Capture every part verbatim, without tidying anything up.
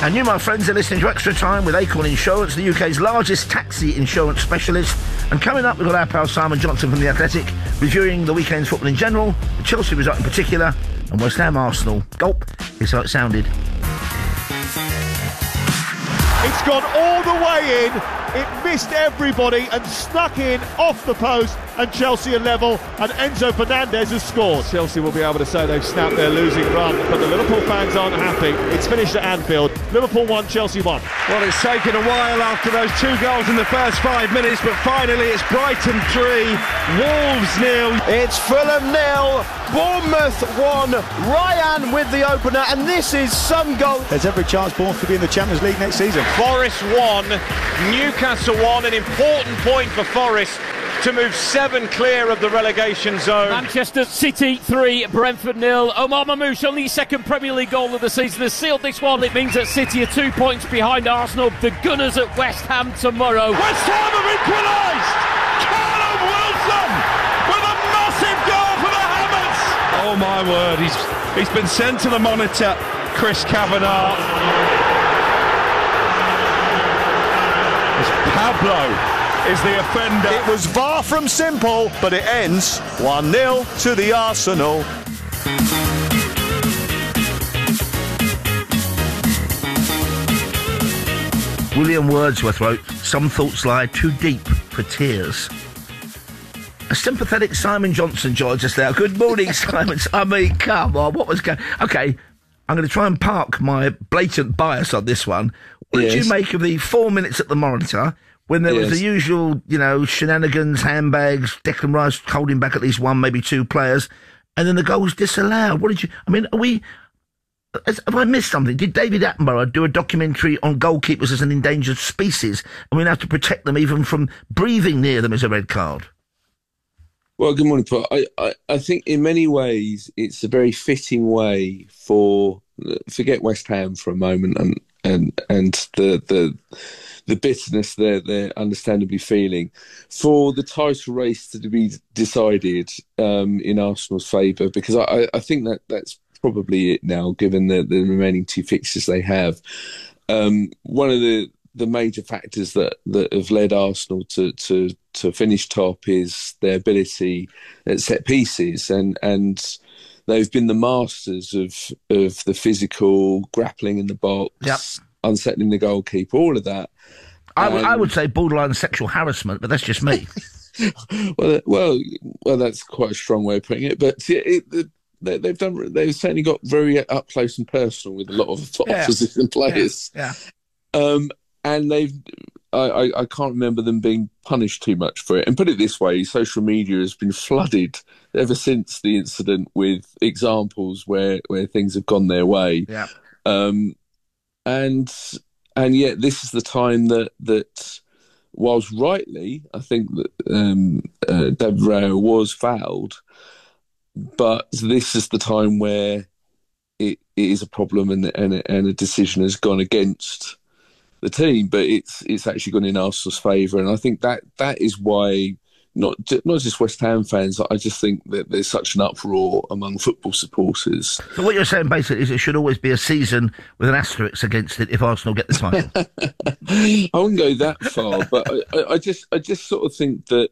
And you, my friends, are listening to Extra Time with Acorn Insurance, the U K's largest taxi insurance specialist. And coming up, we've got our pal Simon Johnson from The Athletic, reviewing the weekend's football in general, the Chelsea result in particular, and West Ham Arsenal. Gulp, is how it sounded. It's gone all the way in. It missed everybody and snuck in off the post, and Chelsea are level, and Enzo Fernandez has scored. Chelsea will be able to say they've snapped their losing run, but the Liverpool fans aren't happy. It's finished at Anfield. Liverpool won, Chelsea won. Well, it's taken a while after those two goals in the first five minutes, but finally it's Brighton three, Wolves nil. It's Fulham nil, Bournemouth one, Ryan with the opener, and this is some goal. There's every chance Bournemouth to be in the Champions League next season. Forest one, Newcastle one, an important point for Forest to move seven clear of the relegation zone. Manchester City three, Brentford nil. Omar Mamouche, only his second Premier League goal of the season, has sealed this one. It means that City are two points behind Arsenal. The Gunners at West Ham tomorrow. West Ham have equalised! Callum Wilson with a massive goal for the Hammers! Oh my word, he's he's been sent to the monitor, Chris Kavanagh. It's Pablo is the offender. It was far from simple, but it ends one nil to the Arsenal. William Wordsworth wrote, "Some thoughts lie too deep for tears." A sympathetic Simon Johnson joins us now. Good morning, Simon. I mean, come on, what was going... OK, I'm going to try and park my blatant bias on this one. What yes. did you make of the four minutes at the monitor when there yes. was the usual, you know, shenanigans, handbags, Declan Rice holding back at least one, maybe two players, and then the goal was disallowed? What did you... I mean, are we... Have I missed something? Did David Attenborough do a documentary on goalkeepers as an endangered species, and we have to protect them even from breathing near them as a red card? Well, good morning, Paul. I, I, I think in many ways it's a very fitting way for... Forget West Ham for a moment and and, and the... the the bitterness they're, they're understandably feeling, for the title race to be decided um, in Arsenal's favour, because I, I think that that's probably it now, given the, the remaining two fixtures they have. Um, one of the, the major factors that, that have led Arsenal to, to, to finish top is their ability at set pieces, and and they've been the masters of, of the physical, grappling in the box, yep. unsettling the goalkeeper, all of that. I, w- I would say borderline sexual harassment, but that's just me. well, well, well, that's quite a strong way of putting it. But it, it, they, they've done. They've certainly got very up close and personal with a lot of top yeah. opposition players. Yeah. yeah. Um, and they've. I, I, I can't remember them being punished too much for it. And put it this way, social media has been flooded ever since the incident with examples where, where things have gone their way. Yeah. Um, and. And yet, this is the time that, that whilst rightly, I think that um, uh, David Raya was fouled, but this is the time where it, it is a problem, and, and and a decision has gone against the team, but it's it's actually gone in Arsenal's favour, and I think that that is why. Not not just West Ham fans, I just think that there's such an uproar among football supporters. So what you're saying basically is it should always be a season with an asterisk against it if Arsenal get the title. I wouldn't go that far, but I, I just I just sort of think that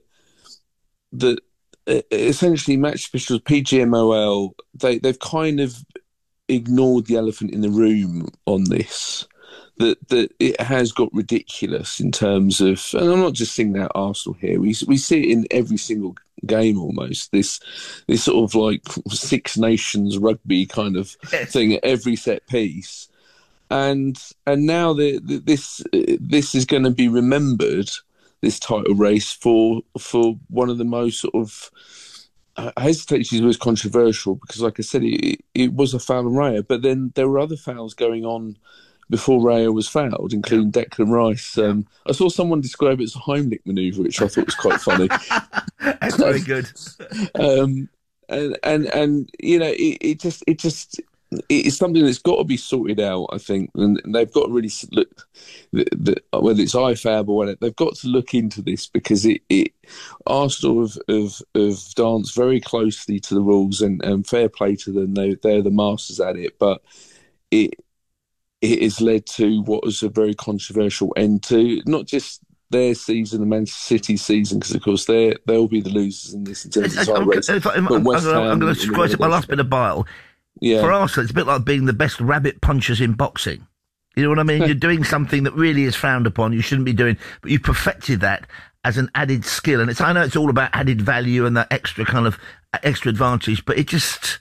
that essentially match officials, P G M O L, they they've kind of ignored the elephant in the room on this. That that it has got ridiculous in terms of, and I'm not just singling out Arsenal here. We we see it in every single game almost. This this sort of like Six Nations rugby kind of thing at every set piece, and and now the, the, this this is going to be remembered, this title race, for for one of the most sort of, I hesitate to use the word controversial, because like I said, it, it was a foul on Raya, but then there were other fouls going on before Raya was fouled, including yeah. Declan Rice. Um, I saw someone describe it as a Heimlich manoeuvre, which I thought was quite funny. That's very good. um, and, and, and, you know, it, it just, it just, it's something that's got to be sorted out, I think. And they've got to really look, the, the, whether it's I F A B or whatever, they've got to look into this, because it, it Arsenal have, have, have danced very closely to the rules, and, and fair play to them. They, they're the masters at it. But it, it has led to what was a very controversial end to not just their season, the Manchester City season, because of course they they'll be the losers in this in terms of I'm, race. if I, I'm, I'm, I'm going to squash it my last bit of bile. Yeah. For Arsenal, it's a bit like being the best rabbit punchers in boxing. You know what I mean? You're doing something that really is frowned upon. You shouldn't be doing, but you perfected that as an added skill. And it's I know it's all about added value and that extra kind of extra advantage, but it just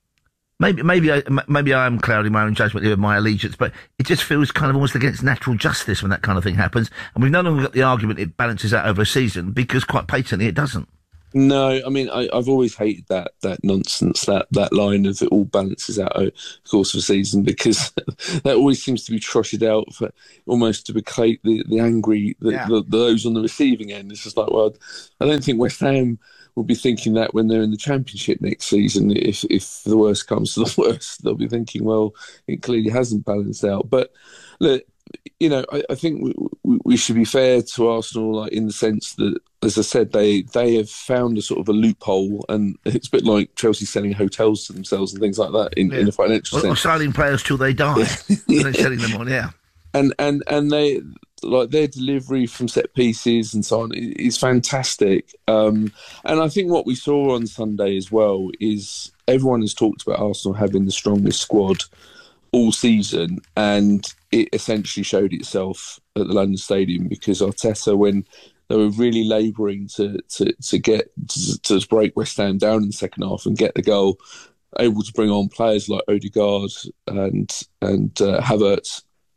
maybe maybe I maybe I am clouding my own judgment here with my allegiance, but it just feels kind of almost against natural justice when that kind of thing happens. And we've no longer got the argument it balances out over a season, because quite patently it doesn't. No, I mean, I, I've always hated that that nonsense, that, that line of it all balances out over the course of a season, because that always seems to be trotted out for almost to placate the, the angry, the, yeah. the, those on the receiving end. It's just like, well, I don't think West Ham will be thinking that when they're in the Championship next season. If if the worst comes to the worst, they'll be thinking, well, it clearly hasn't balanced out. But look, you know, I, I think we, we, we should be fair to Arsenal, like in the sense that, as I said, they they have found a sort of a loophole, and it's a bit like Chelsea selling hotels to themselves and things like that in, yeah. in a financial or, sense. Or selling players till they die. yeah. They're selling them on, yeah. And and and they like their delivery from set pieces and so on is fantastic. Um, and I think what we saw on Sunday as well is everyone has talked about Arsenal having the strongest squad all season, and it essentially showed itself at the London Stadium, because Arteta, when they were really labouring to, to, to get to, to break West Ham down in the second half and get the goal, able to bring on players like Odegaard and and uh, Havertz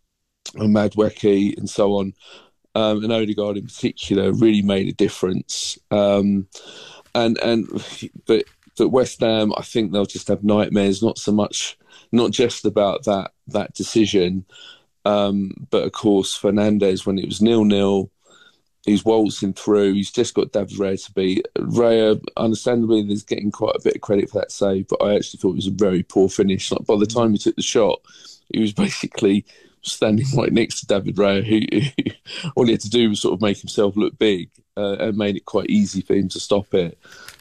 and Madueke and so on, um, and Odegaard in particular really made a difference. Um, and and but but West Ham, I think they'll just have nightmares, not so much, not just about that that decision, um, but of course Fernandes, when it was nil-nil, he's waltzing through. He's just got David Raya to beat. Raya, understandably, is getting quite a bit of credit for that save, but I actually thought it was a very poor finish. Like, by the time he took the shot, he was basically standing right next to David Raya, who, who all he had to do was sort of make himself look big, uh, and made it quite easy for him to stop it.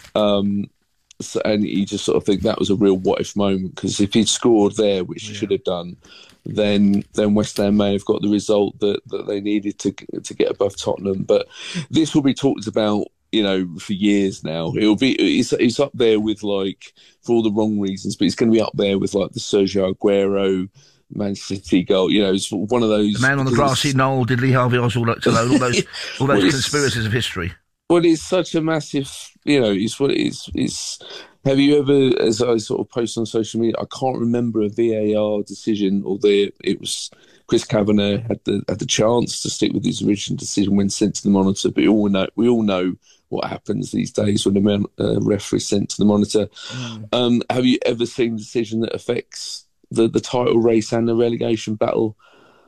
Um, so, and you just sort of think that was a real what-if moment, because if he'd scored there, which yeah. he should have done, then then West Ham may have got the result that, that they needed to to get above Tottenham. But this will be talked about, you know, for years now. It'll be it's, it's up there with, like, for all the wrong reasons, but it's going to be up there with, like, the Sergio Aguero Manchester City goal. You know, it's one of those. The man on the grassy knoll, did Lee Harvey Oswald all those all those, all those well, conspiracies of history. Well, it's such a massive, you know, it's what it is. It's, have you ever, as I sort of post on social media, I can't remember a V A R decision, although it was Chris Kavanagh had the had the chance to stick with his original decision when sent to the monitor. But we all know, we all know what happens these days when a uh, referee is sent to the monitor. Mm. Um, have you ever seen a decision that affects the, the title race and the relegation battle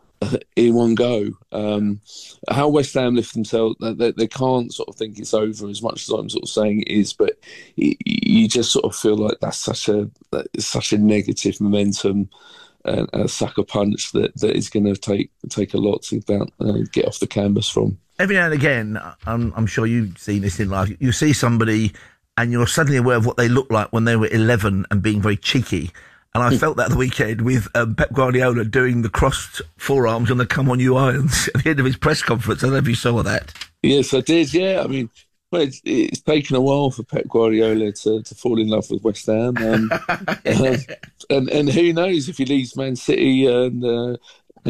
in one go? Um, how West Ham lift themselves, they, they can't sort of think it's over, as much as I'm sort of saying it is, but it, you just sort of feel like that's such a that's such a negative momentum and a sucker punch that, that is going to take take a lot to about, uh, get off the canvas from. Every now and again, I'm, I'm sure you've seen this in life, you see somebody and you're suddenly aware of what they look like when they were eleven and being very cheeky. And I felt that the weekend with um, Pep Guardiola doing the crossed forearms on the come on you irons at the end of his press conference. I don't know if you saw that. Yes, I did, yeah. I mean, well, it's, it's taken a while for Pep Guardiola to, to fall in love with West Ham. Um, uh, and, and who knows if he leaves Man City and... Uh,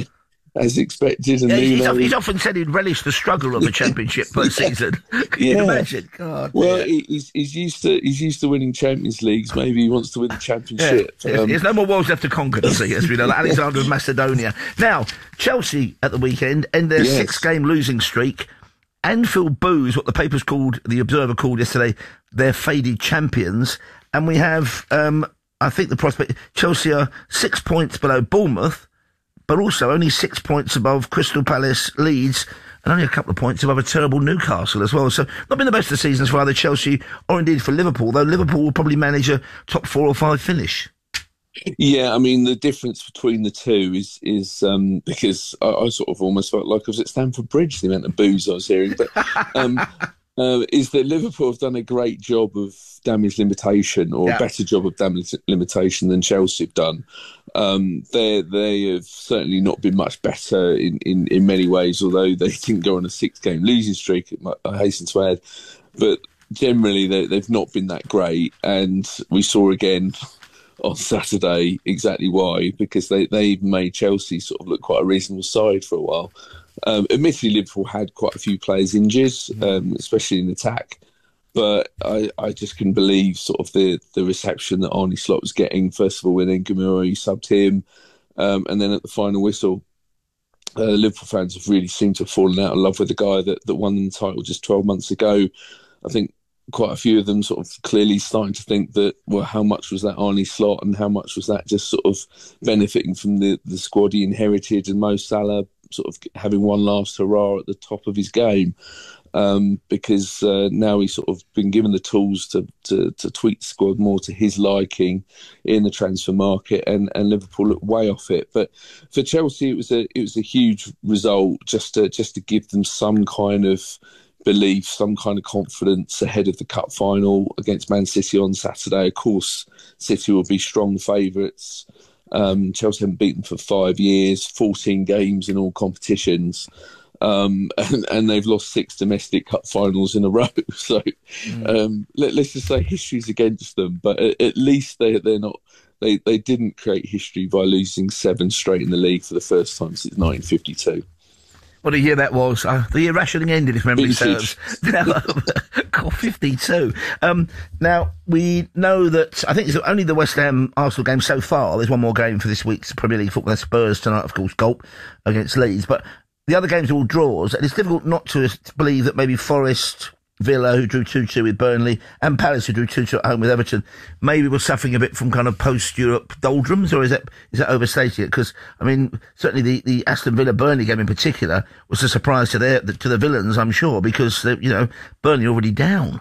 as expected. And yeah, he's, know, he's often said he'd relish the struggle of the Championship per yeah. season. Can yeah. you imagine? God, well, yeah. he's, he's used to he's used to winning Champions Leagues. Maybe he wants to win the Championship. Yeah. Um, There's no more worlds left to conquer, does he? As we know, like Alexander of Macedonia. Now, Chelsea at the weekend end their yes. six-game losing streak. Anfield boos what the papers called, the Observer called yesterday, their faded champions. And we have, um, I think, the prospect Chelsea are six points below Bournemouth, but also only six points above Crystal Palace, Leeds, and only a couple of points above a terrible Newcastle as well. So not been the best of seasons for either Chelsea or indeed for Liverpool, though Liverpool will probably manage a top four or five finish. Yeah, I mean, the difference between the two is is um, because I, I sort of almost felt like I was at Stamford Bridge, the amount of boos I was hearing. But um, uh, is that Liverpool have done a great job of damage limitation, or Yeah. a better job of damage limitation than Chelsea have done. Um, they they have certainly not been much better in, in, in many ways, although they didn't go on a six-game losing streak, I hasten to add. But generally, they, they've not been that great, and we saw again on Saturday exactly why, because they, they made Chelsea sort of look quite a reasonable side for a while. Um, admittedly, Liverpool had quite a few players injured, um, especially in attack. But I, I just couldn't believe sort of the, the reception that Arne Slot was getting. First of all, when Ngumura subbed him, um, and then at the final whistle, uh, Liverpool fans have really seemed to have fallen out of love with the guy that, that won them the title just twelve months ago. I think quite a few of them sort of clearly starting to think that, well, how much was that Arne Slot and how much was that just sort of benefiting from the, the squad he inherited, and Mo Salah sort of having one last hurrah at the top of his game. Um, because uh, now he's sort of been given the tools to, to, to tweak the squad more to his liking in the transfer market, and, and Liverpool look way off it. But for Chelsea, it was a it was a huge result just to just to give them some kind of belief, some kind of confidence ahead of the cup final against Man City on Saturday. Of course, City will be strong favourites. Um, Chelsea haven't beaten for five years, fourteen games in all competitions. Um, and, and they've lost six domestic cup finals in a row. So mm. um, let, let's just say history's against them. But at, at least they, they're not. They, they didn't create history by losing seven straight in the league for the first time since nineteen fifty-two. What a year that was. Uh, the year rationing ended, if memory serves. Now, God, fifty-two. Um, now, we know that, I think it's only the West Ham Arsenal game so far. There's one more game for this week's Premier League football. That's Spurs tonight, of course, Gulp against Leeds. But the other games are all draws, and it's difficult not to believe that maybe Forest, Villa, who drew two two with Burnley, and Palace, who drew two two at home with Everton, maybe were suffering a bit from kind of post-Europe doldrums, or is that is that overstating it? Because, I mean, certainly the, the Aston Villa-Burnley game in particular was a surprise to their to the villains, I'm sure, because, you know, Burnley already down.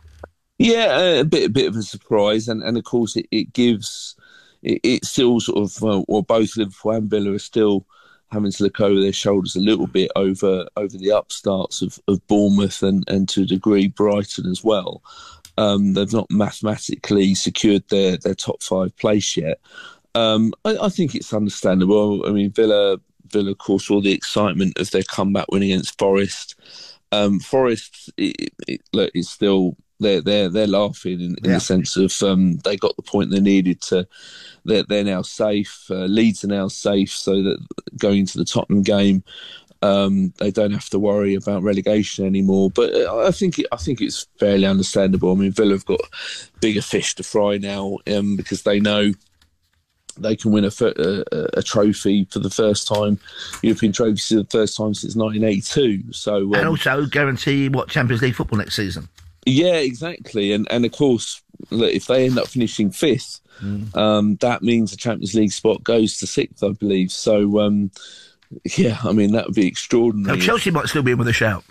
Yeah, a bit, a bit of a surprise, and, and of course it, it gives, it, it still sort of, uh, well, both Liverpool and Villa are still having to look over their shoulders a little bit over over the upstarts of, of Bournemouth and, and to a degree Brighton as well. Um, they've not mathematically secured their, their top five place yet. Um, I, I think it's understandable. I mean, Villa, Villa, of course, all the excitement of their comeback win against Forest. Um, Forest, it, it, look, it's still they're they're they're laughing in, in yeah. the sense of um, they got the point they needed to. They're, they're now safe. Uh, Leeds are now safe, so that going into the Tottenham game, um, they don't have to worry about relegation anymore. But I think it, I think it's fairly understandable. I mean, Villa have got bigger fish to fry now um, because they know they can win a, a, a trophy for the first time, European trophy for the first time since nineteen eighty-two. So um, and also guarantee what Champions League football next season. Yeah, exactly. And and of course, if they end up finishing fifth, mm. um, that means the Champions League spot goes to sixth, I believe. So, um, yeah, I mean, that would be extraordinary. Now, Chelsea might still be in with a shout.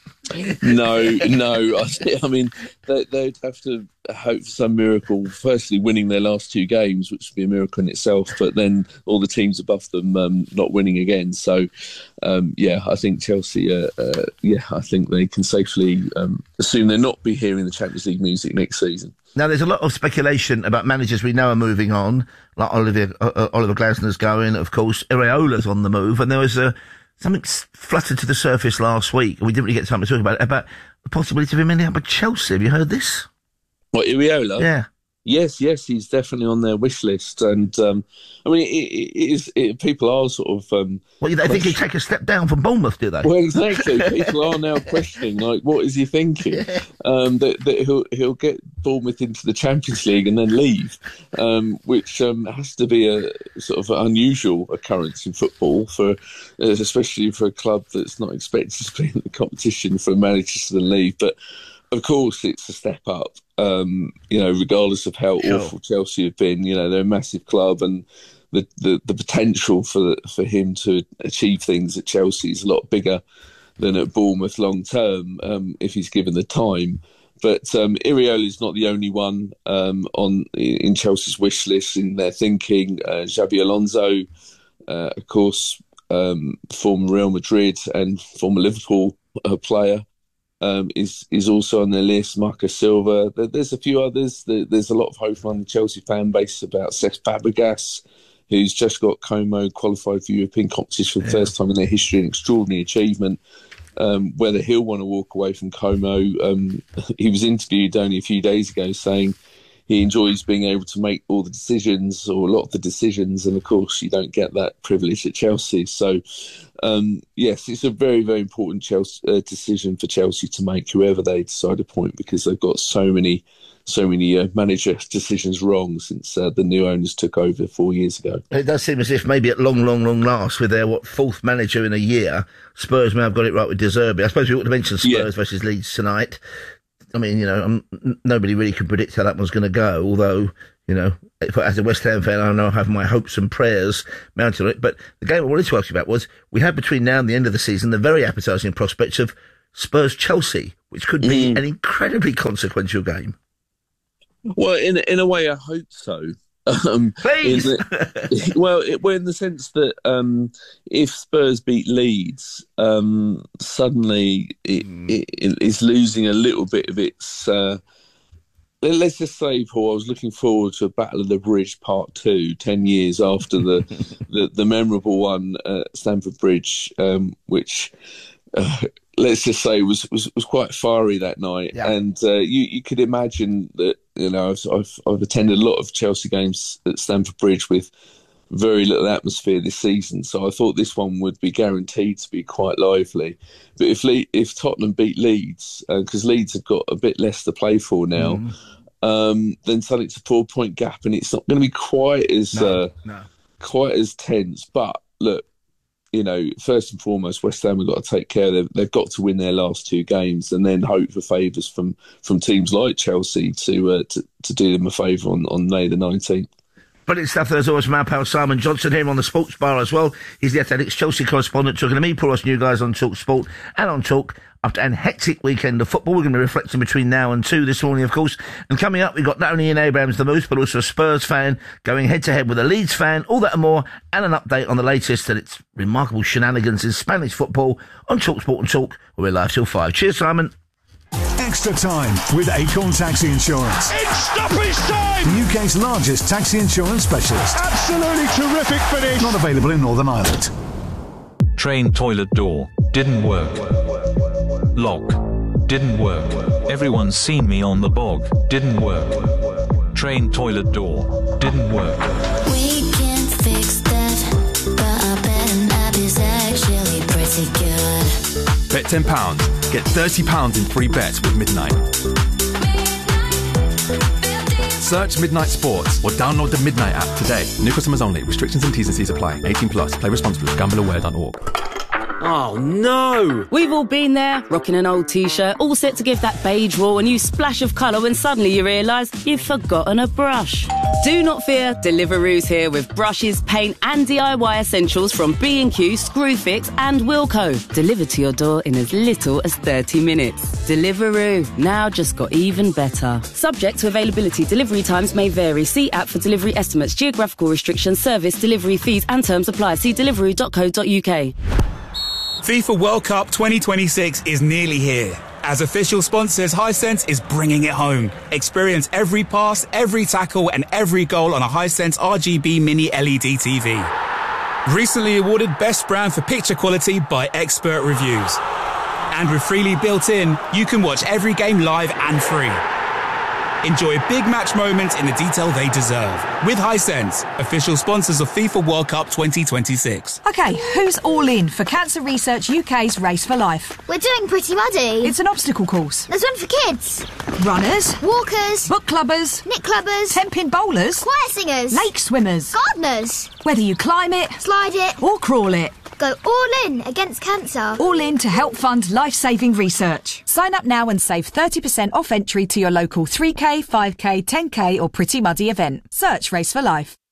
no, no. I, I mean, they, they'd have to hope for some miracle. Firstly, winning their last two games, which would be a miracle in itself, but then all the teams above them um, not winning again. So, um, yeah, I think Chelsea, uh, uh, yeah, I think they can safely um, assume they'll not be hearing the Champions League music next season. Now, there's a lot of speculation about managers we know are moving on, like Oliver, uh, Oliver Glasner's going, of course, Iraola's on the move, and there was a something fluttered to the surface last week, and we didn't really get time to talk about it, about the possibility of him ending up at Chelsea. Have you heard this? What, Iraola? Yeah. Yes, yes, he's definitely on their wish list. And, um, I mean, it, it is, it, people are sort of... Um, well, they think he'd take a step down from Bournemouth, do they? Well, exactly. People are now questioning, like, what is he thinking? Yeah. Um, that, that he'll, he'll get Bournemouth into the Champions League and then leave, um, which um, has to be a sort of unusual occurrence in football, for uh, especially for a club that's not expected to be in the competition for managers to then leave. But, of course, it's a step up. Um, you know, regardless of how sure. awful Chelsea have been, you know, they're a massive club, and the, the, the potential for for him to achieve things at Chelsea is a lot bigger than at Bournemouth long term, um, if he's given the time. But um, Iraola is not the only one um, on in Chelsea's wish list in their thinking. Uh, Xabi Alonso, uh, of course, um, former Real Madrid and former Liverpool uh, player. um, is is also on their list. Marcus Silva. There, there's a few others. There, there's a lot of hope on the Chelsea fan base about Cesc Fabregas, who's just got Como qualified for European competition for the yeah. first time in their history, an extraordinary achievement. Um, whether he'll want to walk away from Como. Um, he was interviewed only a few days ago saying he enjoys being able to make all the decisions, or a lot of the decisions, and of course you don't get that privilege at Chelsea. So um, yes, it's a very, very important Chelsea, uh, decision for Chelsea to make, whoever they decide to appoint, because they've got so many so many uh, manager decisions wrong since uh, the new owners took over four years ago. It does seem as if maybe at long, long, long last, with their what fourth manager in a year, Spurs may have got it right with De Zerbi. I suppose we ought to mention Spurs yeah. versus Leeds tonight. I mean, you know, um, n- nobody really can predict how that one's going to go, although, you know, if, as a West Ham fan, I know I have my hopes and prayers mounted on it. But the game I wanted to ask you about was, we have between now and the end of the season the very appetising prospects of Spurs-Chelsea, which could be mm. an incredibly consequential game. Well, in in a way, I hope so. Um, Please! In the, well, it, well, in the sense that um, if Spurs beat Leeds, um, suddenly it, mm. it, it's losing a little bit of its... Uh, let's just say, Paul, I was looking forward to a Battle of the Bridge Part two, ten years after the, the, the memorable one at Stamford Bridge, um, which... Uh, let's just say was, was was quite fiery that night, yeah. and uh, you you could imagine that. You know, I've, I've I've attended a lot of Chelsea games at Stamford Bridge with very little atmosphere this season, so I thought this one would be guaranteed to be quite lively. But if Le- if Tottenham beat Leeds, because uh, Leeds have got a bit less to play for now, mm. um, then suddenly it's a four point gap, and it's not going to be quite as no, uh, no. quite as tense. But look. You know, first and foremost, West Ham have got to take care. They've, they've got to win their last two games, and then hope for favours from, from teams like Chelsea to, uh, to to do them a favour on, on May the nineteenth. Brilliant stuff. There's always my pal Simon Johnson here on the Sports Bar as well. He's the Athletics Chelsea correspondent, talking to me, Paul Ross, new guys on Talk Sport and on Talk. After an hectic weekend of football, we're going to be reflecting between now and two this morning, of course. And coming up, we've got not only Ian Abrahams the Moose, but also a Spurs fan going head-to-head with a Leeds fan, all that and more, and an update on the latest and its remarkable shenanigans in Spanish football on Talk Sport and Talk, where we're live till five. Cheers, Simon. Extra time with Acorn Taxi Insurance. It's stoppage time! The U K's largest taxi insurance specialist. Absolutely terrific finish. Not available in Northern Ireland. Train toilet door. Didn't work. Lock. Didn't work. Everyone's seen me on the bog. Didn't work. Train toilet door. Didn't work. We can fix that, but I bet an app is actually pretty good. Bet ten pounds. Get thirty pounds in free bets with Midnight. Search Midnight Sports or download the Midnight app today. New customers only. Restrictions and T's and C's apply. eighteen plus. Play responsibly. gamble aware dot org. Oh no! We've all been there, rocking an old t-shirt, all set to give that beige wall a new splash of colour when suddenly you realise you've forgotten a brush. Do not fear, Deliveroo's here with brushes, paint and D I Y essentials from B and Q, Screwfix and Wilko. Delivered to your door in as little as thirty minutes. Deliveroo, now just got even better. Subject to availability, delivery times may vary. See app for delivery estimates, geographical restrictions, service, delivery fees and terms apply. See deliveroo dot co dot uk. FIFA World Cup twenty twenty-six is nearly here. As official sponsors, Hisense is bringing it home. Experience every pass, every tackle and every goal on a Hisense R G B Mini L E D T V. Recently awarded Best Brand for Picture Quality by Expert Reviews. And with Freely built in, you can watch every game live and free. Enjoy big match moments in the detail they deserve. With Hisense, official sponsors of FIFA World Cup twenty twenty-six. OK, who's all in for Cancer Research U K's Race for Life? We're doing Pretty Muddy. It's an obstacle course. There's one for kids. Runners. Walkers. Book clubbers. Nick clubbers. Ten-pin bowlers. Choir singers. Lake swimmers. Gardeners. Whether you climb it, slide it, or crawl it. Go all in against cancer. All in to help fund life-saving research. Sign up now and save thirty percent off entry to your local three K, five K, ten K or Pretty Muddy event. Search Race for Life.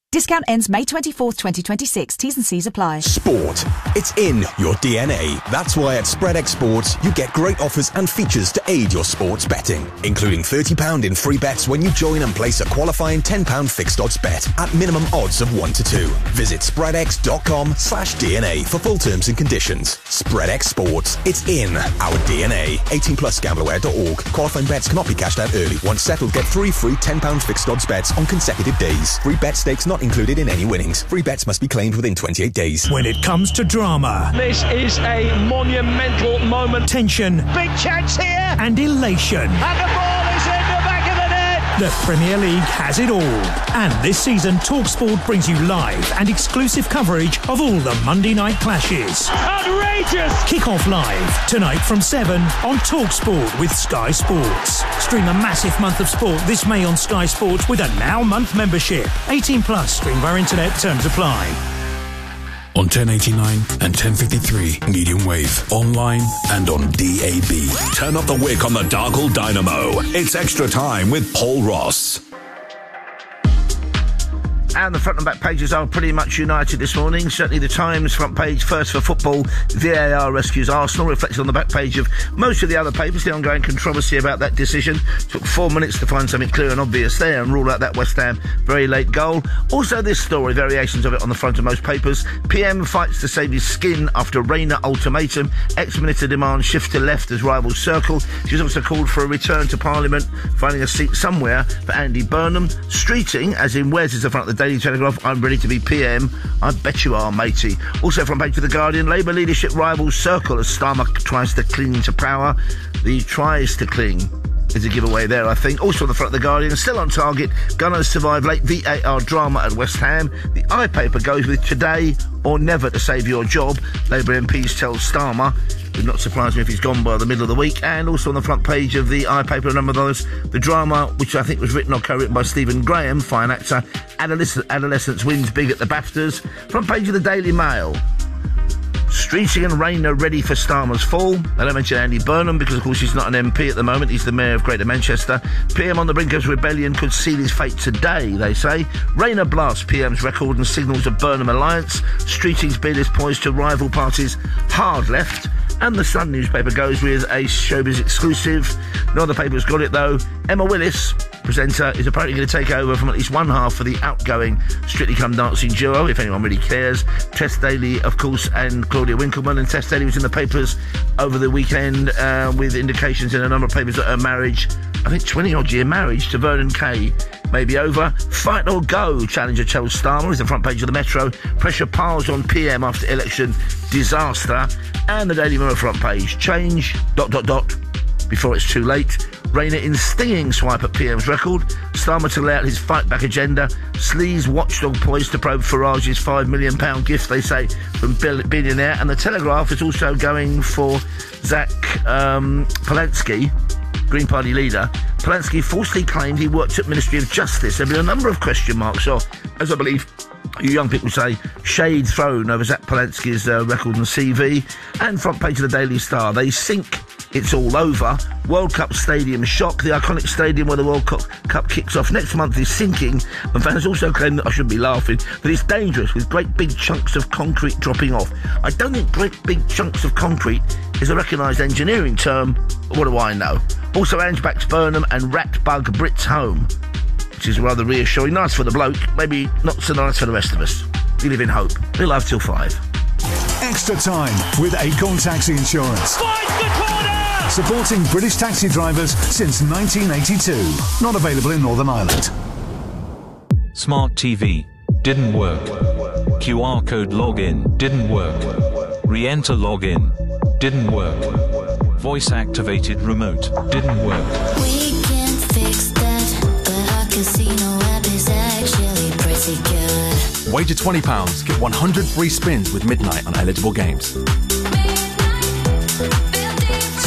Discount ends May twenty-fourth, twenty twenty-six. T's and C's apply. Sport. It's in your D N A. That's why at SpreadX Sports, you get great offers and features to aid your sports betting, including thirty pounds in free bets when you join and place a qualifying ten pounds fixed odds bet at minimum odds of one to two. Visit spreadx.com slash DNA for full terms and conditions. SpreadX Sports. It's in our D N A. eighteen plus gambleware dot org. Qualifying bets cannot be cashed out early. Once settled, get three free ten pounds fixed odds bets on consecutive days. Free bet stakes not included in any winnings. Free bets must be claimed within twenty-eight days. When it comes to drama, This is a monumental moment. tension, Big chance here. and elation, And the ball is in the back of the net. the Premier League has it all. And this season, TalkSport brings you live and exclusive coverage of all the Monday night clashes. Outrageous. Kick off live tonight from seven on TalkSport with Sky Sports. Stream a massive month of sport this May on Sky Sports with a Now Month membership. eighteen plus, stream via internet, terms apply. On ten eighty-nine and ten fifty-three medium wave, online and on D A B. Turn up the wick on the Dargle Dynamo. It's Extra Time with Paul Ross. And the front and back pages are pretty much united this morning. Certainly the Times front page, first for football, V A R rescues Arsenal, reflected on the back page of most of the other papers. The ongoing controversy about that decision. Took four minutes to find something clear and obvious there and rule out that West Ham very late goal. Also this story, variations of it on the front of most papers. P M fights to save his skin after Rayner ultimatum. Ex-minister demands shift to left as rivals circle. She's also called for a return to Parliament, finding a seat somewhere for Andy Burnham. Streeting, as in where's is the front of the Daily Telegraph, I'm ready to be P M. I bet you are, matey. Also front page of The Guardian, Labour leadership rivals circle as Starmer tries to cling to power. The tries to cling is a giveaway there, I think. Also on the front of The Guardian, still on target, Gunners survive late V A R drama at West Ham. The I paper goes with today or never to save your job. Labour M Ps tell Starmer. Would not surprise me if he's gone by the middle of the week. And also on the front page of the I paper, a number of those, the drama, which I think was written or co-written by Stephen Graham, fine actor. Adolesc- Adolescence wins big at the BAFTAs. Front page of the Daily Mail. Streeting and Rayner ready for Starmer's fall. They don't mention Andy Burnham because, of course, he's not an M P at the moment. He's the Mayor of Greater Manchester. P M on the brink of rebellion could seal his fate today, they say. Rayner blasts P M's record and signals a Burnham alliance. Streeting's bid is poised to rival parties hard left. And the Sun newspaper goes with a showbiz exclusive. No other paper's got it, though. Emma Willis, presenter, is apparently going to take over from at least one half for the outgoing Strictly Come Dancing duo, if anyone really cares. Tess Daly, of course, and Claudia Winkleman. And Tess Daly was in the papers over the weekend uh, with indications in a number of papers that her marriage, I think twenty-odd year marriage to Vernon Kay, may be over. Fight or go, challenger Chelsea Starmer is the front page of the Metro. Pressure piles on P M after election disaster. And the Daily Mirror front page. Change, dot, dot, dot, before it's too late. Rayner in stinging swipe at P M's record. Starmer to lay out his fight-back agenda. Sleaze watchdog poised to probe Farage's five million pounds gift, they say, from billionaire. And the Telegraph is also going for Zach um, Polanski, Green Party leader. Polanski falsely claimed he worked at Ministry of Justice. There have been a number of question marks, or, as I believe you young people say, shade thrown over Zach Polanski's uh, record and C V. And front page of the Daily Star, they sink it's all over. World Cup Stadium shock. The iconic stadium where the World Cup kicks off next month is sinking, and fans also claim that I shouldn't be laughing, that it's dangerous with great big chunks of concrete dropping off. I don't think great big chunks of concrete is a recognised engineering term, but what do I know? Also, Ange backs Burnham and rat bug Brits home, which is rather reassuring. Nice for the bloke, maybe not so nice for the rest of us. We live in hope. We'll live till five. Extra time with Acorn Taxi Insurance. Find the corner! Supporting British taxi drivers since nineteen eighty-two. Not available in Northern Ireland. Smart T V. Didn't work. Q R code login. Didn't work. Re-enter login. Didn't work. Voice activated remote. Didn't work. We can fix that, but our casino app is actually pretty good. Wager twenty pounds, get one hundred free spins with Midnight on eligible games.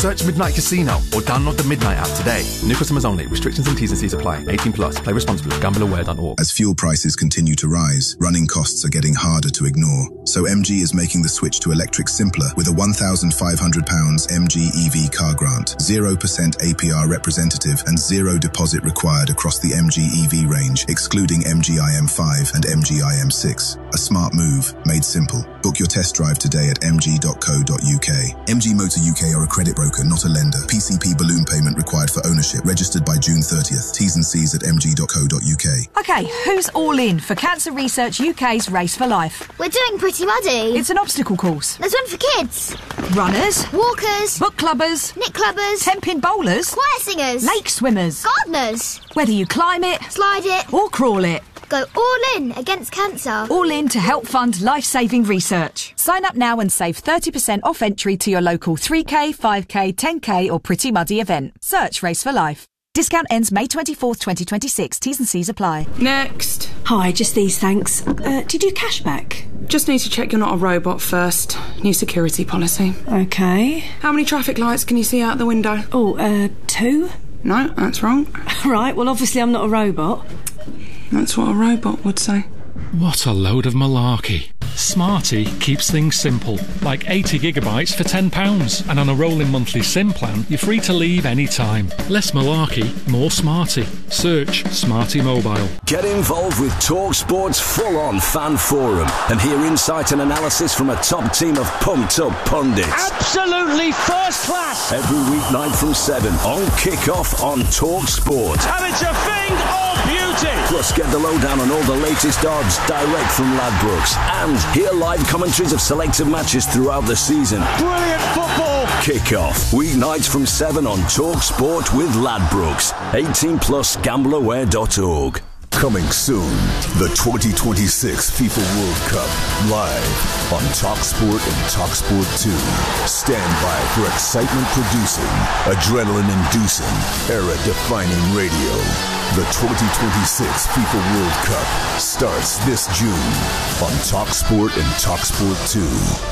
Search Midnight Casino or download the Midnight app today. New customers only. Restrictions and T's and C's apply. eighteen plus. Play responsibly. gamble aware dot org. As fuel prices continue to rise, running costs are getting harder to ignore. So M G is making the switch to electric simpler with a one thousand five hundred pounds M G E V car grant, zero percent A P R representative and zero deposit required across the M G E V range, excluding M G I M five and M G I M six. A smart move, made simple. Book your test drive today at m g dot co dot u k. M G Motor U K are a credit broker, not a lender. P C P balloon payment required for ownership. Registered by June thirtieth. T's and C's at m g dot co dot u k. OK, who's all in for Cancer Research U K's Race for Life? We're doing Pretty Muddy. It's an obstacle course. There's one for kids. Runners. Walkers. Book clubbers. Nick clubbers. Ten-pin bowlers. Choir singers. Lake swimmers. Gardeners. Whether you climb it, slide it, or crawl it. Go all in against cancer. All in to help fund life-saving research. Sign up now and save thirty percent off entry to your local three K, five K, ten K or Pretty Muddy event. Search Race for Life. Discount ends May twenty-fourth, twenty twenty-six. T's and C's apply. Next. Hi, just these, thanks. Uh, do you do cashback? Just need to check you're not a robot first. New security policy. OK. How many traffic lights can you see out the window? Oh, uh, two? No, that's wrong. Right, well, obviously I'm not a robot. That's what a robot would say. What a load of malarkey. Smarty keeps things simple, like eighty gigabytes for ten pounds, and on a rolling monthly SIM plan, you're free to leave any time. Less malarkey, more Smarty. Search Smarty Mobile. Get involved with TalkSport's full-on fan forum and hear insight and analysis from a top team of pumped-up pundits. Absolutely first class. Every weeknight from seven on Kick-Off on TalkSport. And it's a thing of beauty. Plus, get the lowdown on all the latest odds direct from Ladbrokes and hear live commentaries of selected matches throughout the season. Brilliant football. Kick-Off, weeknights from seven on TalkSport with Ladbrokes. eighteen plus, gamble aware dot org. Coming soon, the twenty twenty-six FIFA World Cup, live on TalkSport and TalkSport two. Stand by for excitement-producing, adrenaline-inducing, era-defining radio. The twenty twenty-six FIFA World Cup starts this June on TalkSport and TalkSport two.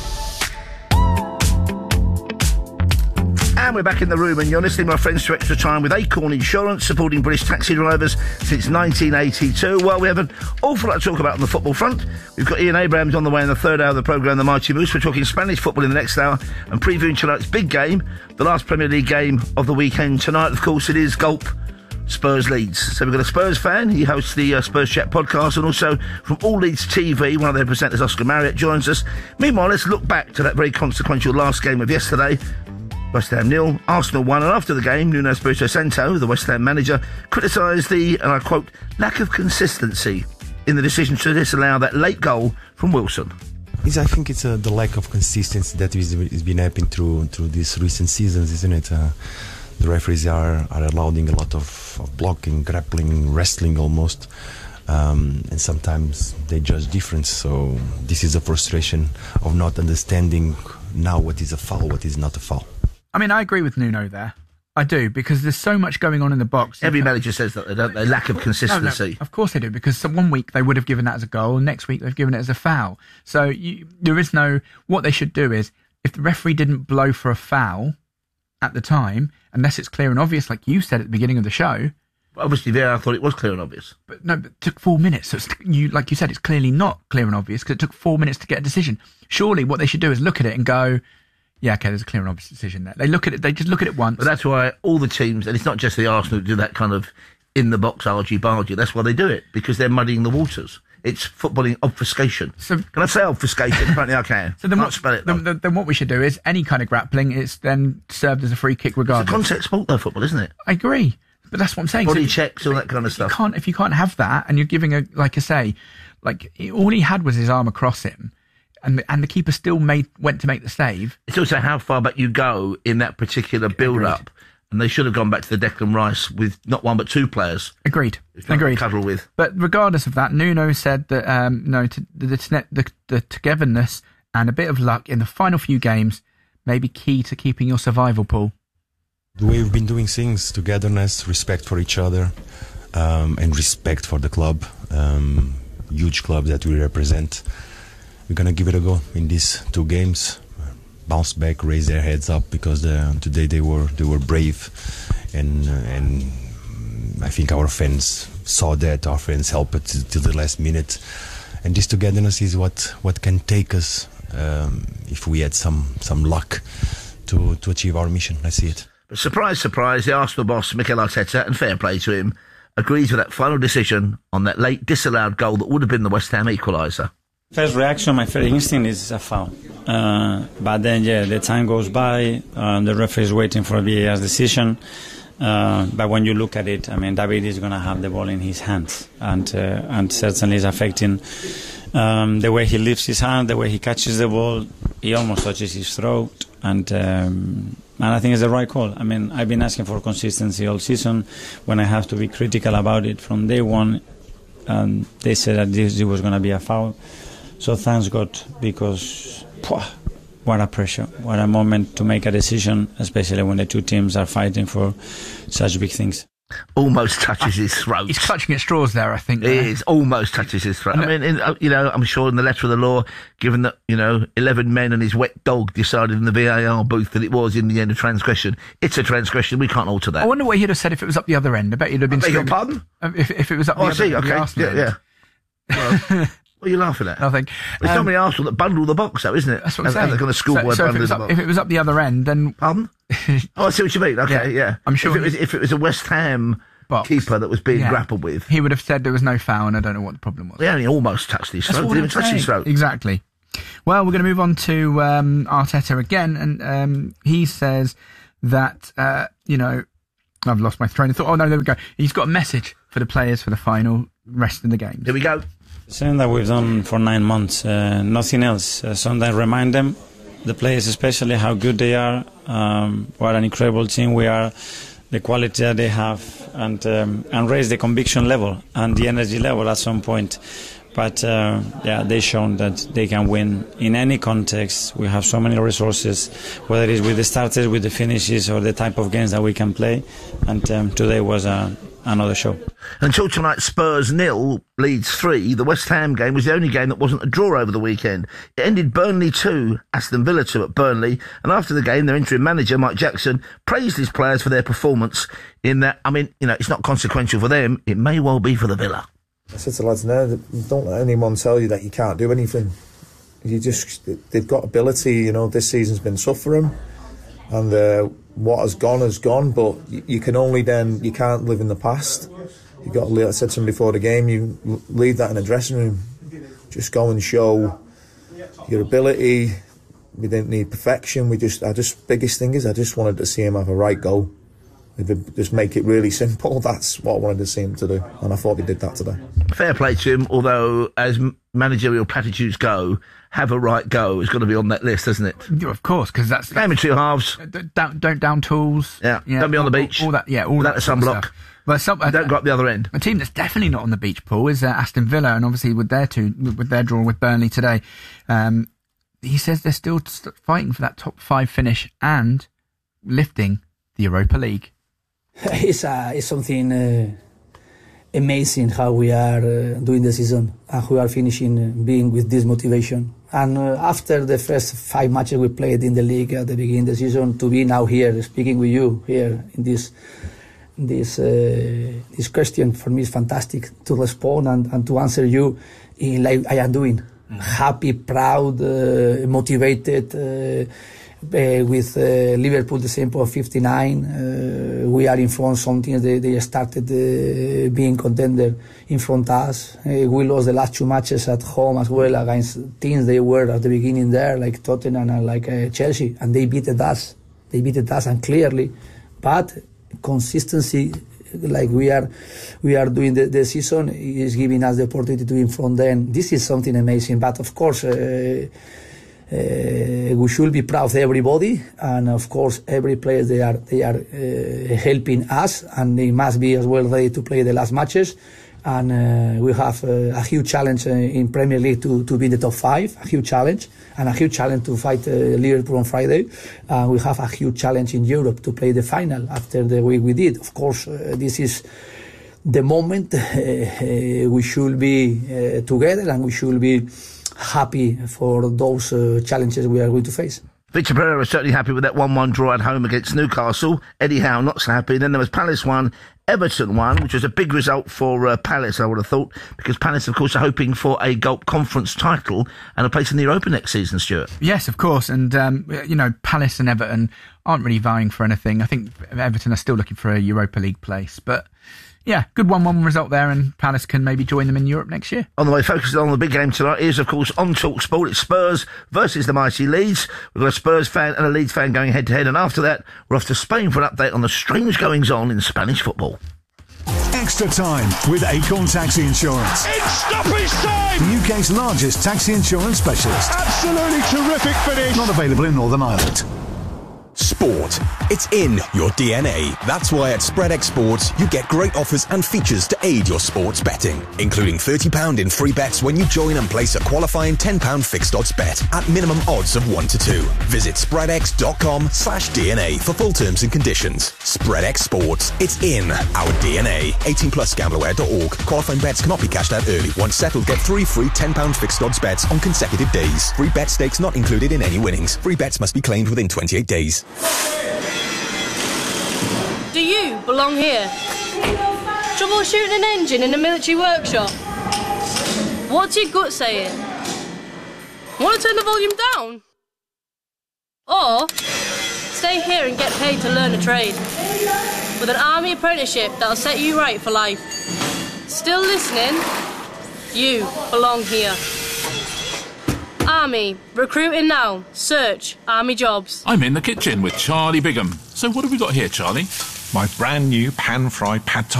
And we're back in the room, and you're listening, my friends, to Extra Time with Acorn Insurance, supporting British taxi drivers since nineteen eighty-two. Well, we have an awful lot to talk about on the football front. We've got Ian Abrahams on the way in the third hour of the programme, The Mighty Moose. We're talking Spanish football in the next hour and previewing tonight's big game, the last Premier League game of the weekend. Tonight, of course, it is Gulp Spurs Leeds. So we've got a Spurs fan. He hosts the uh, Spurs Chat podcast, and also from All Leeds T V, one of their presenters, Oscar Marriott, joins us. Meanwhile, let's look back to that very consequential last game of yesterday. West Ham nil, Arsenal won, and after the game, Nuno Espirito Santo, the West Ham manager, criticised the, and I quote, lack of consistency in the decision to disallow that late goal from Wilson. Is I think it's uh, the lack of consistency that is, is been happening through through these recent seasons, isn't it? Uh, the referees are, are allowing a lot of, of blocking, grappling, wrestling almost, um, and sometimes they judge different. So this is a frustration of not understanding now what is a foul, what is not a foul. I mean, I agree with Nuno there. I do, because there's so much going on in the box. Every manager says that, they don't they? Lack of consistency. No, no, of course they do, because one week they would have given that as a goal, and next week they've given it as a foul. So you, there is no... What they should do is, if the referee didn't blow for a foul at the time, unless it's clear and obvious, like you said at the beginning of the show... Obviously there, I thought it was clear and obvious. But no, but it took four minutes. So it's, you, like you said, it's clearly not clear and obvious, because it took four minutes to get a decision. Surely what they should do is look at it and go... Yeah, okay, there's a clear and obvious decision there. They look at it, they just look at it once. But that's why all the teams, and it's not just the Arsenal who do that kind of in-the-box argy-bargy, that's why they do it, because they're muddying the waters. It's footballing obfuscation. So, can I say obfuscation? Apparently I can. So then Can't what, spell it, then, then what we should do is, any kind of grappling, it's then served as a free kick regardless. It's a contact sport though, football, isn't it? I agree. But that's what I'm saying. Body so checks, all that kind of stuff. You can't, if you can't have that, and you're giving a, like I say, like, all he had was his arm across him, And the, and the keeper still made went to make the save. It's also how far back you go in that particular build-up. And they should have gone back to the Declan Rice with not one but two players. Agreed. Agreed. Cuddle with. But regardless of that, Nuno said that um, no, to, the, the, the, the togetherness and a bit of luck in the final few games may be key to keeping your survival pool. The way we've been doing things, togetherness, respect for each other, um, and respect for the club, um, huge club that we represent. We're going to give it a go in these two games. bounce back, raise their heads up, because uh, today they were they were brave, and uh, and I think our fans saw that. Our fans helped it till the last minute, and this togetherness is what what can take us um, if we had some some luck to to achieve our mission. I see it. But surprise, surprise, the Arsenal boss Mikel Arteta, and fair play to him, agrees with that final decision on that late disallowed goal that would have been the West Ham equaliser. First reaction, my first instinct is a foul. Uh, but then, yeah, the time goes by, uh, the referee is waiting for a V A R's decision. Uh, but when you look at it, I mean, David is going to have the ball in his hands, and uh, and certainly is affecting um, the way he lifts his hand, the way he catches the ball. He almost touches his throat, and um, and I think it's the right call. I mean, I've been asking for consistency all season. When I have to be critical about it from day one, and they said that this was going to be a foul. So thanks God, because pwah, what a pressure, what a moment to make a decision, especially when the two teams are fighting for such big things. Almost touches his throat. He's clutching at straws there, I think. It is, almost touches his throat. I mean, in, uh, you know, I'm sure in the letter of the law, given that, you know, eleven men and his wet dog decided in the V A R booth that it was in the end of transgression, it's a transgression, we can't alter that. I wonder what he'd have said if it was up the other end. I bet he'd have been... I beg your pardon? If, if it was up oh, the other I see, end. okay, Arsenal yeah, end. yeah. Well, what are you laughing at? Nothing. It's Um, normally Arsenal that bundle the box, though, isn't it? That's what I'm and, saying. and they're going to schoolboy so, so if, bundle it was the up, box. if it was up the other end, then... Pardon? Oh, I see what you mean. Okay, yeah. Yeah, I'm sure If it, was, if it was a West Ham box keeper that was being Yeah. grappled with, he would have said there was no foul, and I don't know what the problem was. they only almost touched his That's throat. what Didn't I'm even touch his saying. throat. Exactly. Well, we're going to move on to um, Arteta again, and um, he says that, uh, you know, I've lost my train of thought. Oh, no, there we go. He's got a message for the players for the final rest of the games. Here we go. Same that we've done for nine months, uh, nothing else. Uh, sometimes remind them, the players especially, how good they are, um, what an incredible team we are, the quality that they have, and um, and raise the conviction level and the energy level at some point. But uh, yeah, they've shown that they can win in any context. We have so many resources, whether it's with the starters, with the finishes, or the type of games that we can play. And um, today was a another show. Until tonight, Spurs nil, Leeds three. The West Ham game was the only game that wasn't a draw over the weekend. It ended Burnley two, Aston Villa two at Burnley. And after the game, their interim manager, Mike Jackson, praised his players for their performance in that, I mean, you know, it's not consequential for them. It may well be for the Villa. I said to the lads now, don't let anyone tell you that you can't do anything. You just, they've got ability, you know, this season's been tough for them. And uh, what has gone has gone, but you, you can only then, you can't live in the past. You got to, I said to them before the game, you leave that in the dressing room. Just go and show your ability. We didn't need perfection. We just, I just, biggest thing is I just wanted to see him have a right goal. If it, just make it really simple. That's what I wanted to see him to do, and I thought he did that today. Fair play to him, although as managerial platitudes go, have a right go is going to be on that list, isn't it? Yeah, of course, because that's... Game in two halves. Don't, don't down tools. Yeah, don't be on the all, beach. All, all that, yeah, all Without that the sunblock. Well, some, uh, don't go up the other end. A team that's definitely not on the beach, Paul, is uh, Aston Villa, and obviously with their two, with their draw with Burnley today, um, he says they're still st- fighting for that top five finish and lifting the Europa League. It's, uh, it's something uh, amazing how we are uh, doing the season and we are finishing uh, being with this motivation. And uh, after the first five matches we played in the league at the beginning of the season, to be now here speaking with you here in this this uh, this question, for me is fantastic to respond and, and to answer you in like I am doing. Mm-hmm. Happy, proud, uh, motivated. Uh, Uh, with uh, Liverpool the same point fifty-nine, uh, we are in front something they, they started uh, being contender in front of us. Uh, we lost the last two matches at home as well against teams they were at the beginning there, like Tottenham and like uh, Chelsea, and they beat us. They beat us and clearly, but consistency, like we are we are doing the, the season, is giving us the opportunity to be in front then. This is something amazing, but of course uh, Uh, we should be proud of everybody, and of course every player they are they are uh, helping us, and they must be as well ready to play the last matches. And uh, we have uh, a huge challenge uh, in Premier League to, to be in the top five, a huge challenge, and a huge challenge to fight uh, Liverpool on Friday. And uh, we have a huge challenge in Europe to play the final after the way we did. Of course, uh, this is the moment uh, uh, we should be uh, together, and we should be happy for those uh, challenges we are going to face. Victor Pereira was certainly happy with that one one draw at home against Newcastle. Eddie Howe not so happy. Then there was Palace one, Everton one, which was a big result for uh, Palace, I would have thought, because Palace, of course, are hoping for a Gulp Conference title and a place in the Europa next season, Stuart. Yes, of course. And, um, you know, Palace and Everton aren't really vying for anything. I think Everton are still looking for a Europa League place. But, yeah, good one one result there, and Palace can maybe join them in Europe next year. On the way, focusing on the big game tonight is, of course, on Talk Sport. It's Spurs versus the mighty Leeds. We've got a Spurs fan and a Leeds fan going head-to-head, and after that, we're off to Spain for an update on the strange goings-on in Spanish football. Extra time with Acorn Taxi Insurance. It's stoppage time! The U K's largest taxi insurance specialist. Absolutely terrific finish. Not available in Northern Ireland. Sport. It's in your D N A. That's why at SpreadX Sports, you get great offers and features to aid your sports betting, including thirty pounds in free bets when you join and place a qualifying ten pounds fixed odds bet at minimum odds of one to two. Visit spreadx.com slash DNA for full terms and conditions. SpreadX Sports. It's in our D N A. eighteen plus gambleware dot org. Qualifying bets cannot be cashed out early. Once settled, get three free ten pounds fixed odds bets on consecutive days. Free bet stakes not included in any winnings. Free bets must be claimed within twenty-eight days. Do you belong here? Troubleshooting an engine in a military workshop? What's your gut saying? Want to turn the volume down? Or stay here and get paid to learn a trade with an army apprenticeship that'll set you right for life. Still listening? You belong here. Army, recruiting now. Search Army jobs. I'm in the kitchen with Charlie Bigham. So what have we got here, Charlie? My brand new pan-fried pad thai